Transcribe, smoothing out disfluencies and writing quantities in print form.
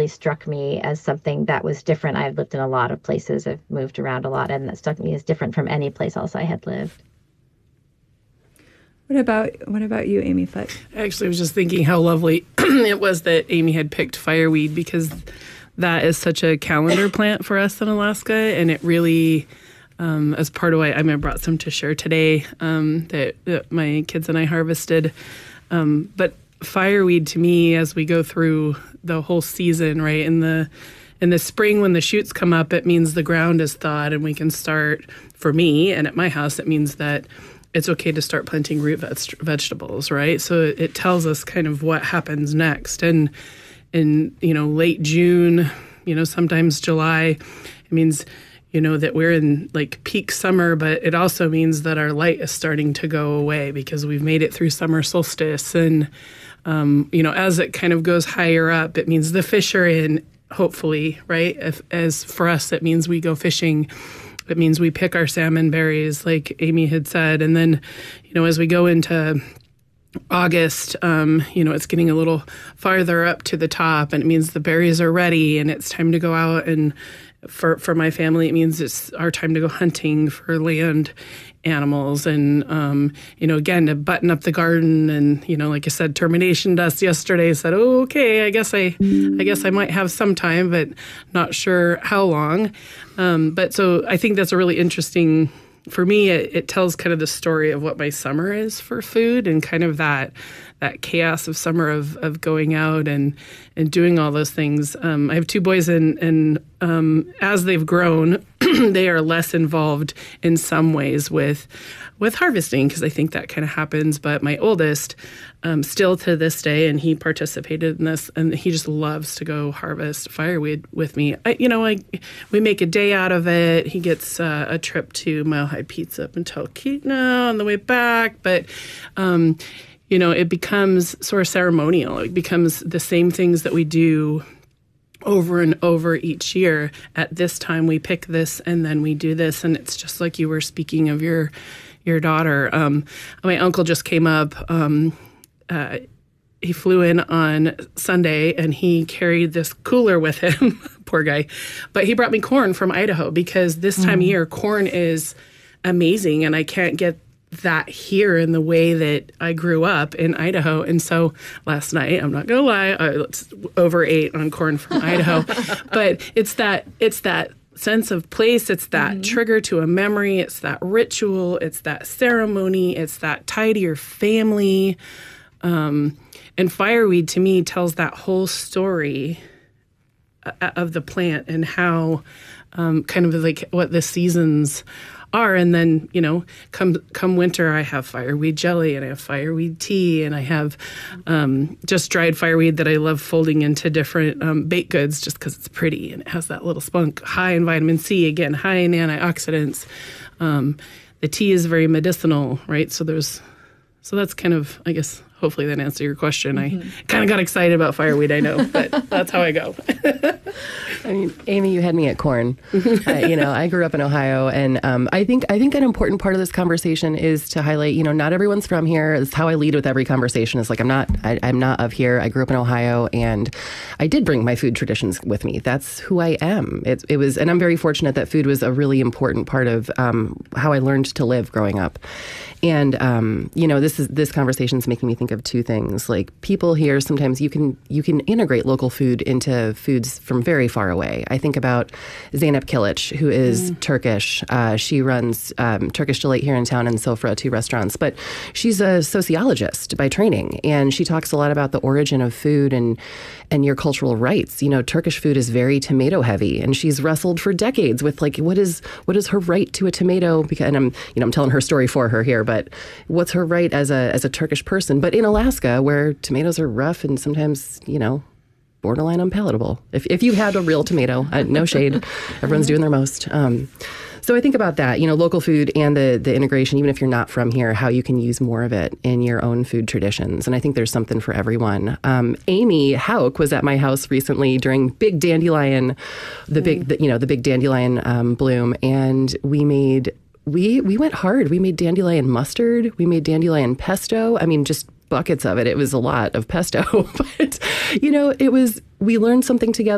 struck me as something that was different. I've lived in a lot of places. I've moved around a lot, and that struck me as different from any place else I had lived. What about you, Amy Foote? Actually, I was just thinking how lovely it was that Amy had picked fireweed, because that is such a calendar plant for us in Alaska, and it really, as part of why I brought some to share today that my kids and I harvested. But fireweed to me, as we go through the whole season, right, in the spring when the shoots come up, it means the ground is thawed and we can start, for me and at my house, it means that it's okay to start planting root vegetables, right? So it tells us kind of what happens next. And in, late June, sometimes July, it means, that we're in like peak summer, but it also means that our light is starting to go away because we've made it through summer solstice. And, as it kind of goes higher up, it means the fish are in, hopefully, right? As for us, it means we go fishing. It means we pick our salmon berries, like Amy had said. And then, as we go into August, it's getting a little farther up to the top, and it means the berries are ready and it's time to go out. And for my family, it means it's our time to go hunting for land animals. And, again, to button up the garden. And, like I said, termination dust yesterday said, oh, okay, I guess I might have some time, but not sure how long. But so I think that's a really interesting, for me, it tells kind of the story of what my summer is for food, and kind of that chaos of summer of going out and doing all those things. I have two boys, and as they've grown, they are less involved in some ways with harvesting, because I think that kind of happens. But my oldest, still to this day, and he participated in this, and he just loves to go harvest fireweed with me. We make a day out of it. He gets a trip to Mile High Pizza up in Talkeetna on the way back, but it becomes sort of ceremonial. It becomes the same things that we do over and over each year. At this time, we pick this, and then we do this. And it's just like you were speaking of your daughter. My uncle just came up. He flew in on Sunday, and he carried this cooler with him. Poor guy. But he brought me corn from Idaho, because this time of year, corn is amazing, and I can't get that here in the way that I grew up in Idaho. And so last night, I'm not going to lie, I overate on corn from Idaho. But it's that sense of place. It's that trigger to a memory. It's that ritual. It's that ceremony. It's that tie to your family. And fireweed, to me, tells that whole story of the plant, and how kind of like what the seasons are. And then, come winter, I have fireweed jelly, and I have fireweed tea, and I have just dried fireweed that I love folding into different baked goods, just because it's pretty and it has that little spunk, high in vitamin C, again, high in antioxidants. The tea is very medicinal, right? So that's kind of, I guess, hopefully that answered your question. I kind of got excited about fireweed, I know, but that's how I go. I mean, Amy, you had me at corn. I grew up in Ohio, and I think an important part of this conversation is to highlight, not everyone's from here. It's how I lead with every conversation. It's like, I'm not of here. I grew up in Ohio, and I did bring my food traditions with me. That's who I am. It was, and I'm very fortunate that food was a really important part of how I learned to live growing up. And this conversation is making me think of two things. Like, people here, sometimes you can integrate local food into foods from very far away. I think about Zeynep Kilic, who is Turkish. She runs Turkish Delight here in town, and Sofra, 2 restaurants. But she's a sociologist by training, and she talks a lot about the origin of food and your cultural rights. Turkish food is very tomato heavy, and she's wrestled for decades with like, what is her right to a tomato? And I'm telling her story for her here, but what's her right as a Turkish person? But in Alaska, where tomatoes are rough and sometimes, borderline unpalatable. If you had a real tomato, no shade, everyone's doing their most. So I think about that, local food and the integration, even if you're not from here, how you can use more of it in your own food traditions. And I think there's something for everyone. Amy Hauk was at my house recently during big dandelion, the big dandelion bloom, and we went hard. We made dandelion mustard. We made dandelion pesto. I mean, just buckets of it. It was a lot of pesto, but we learned something together.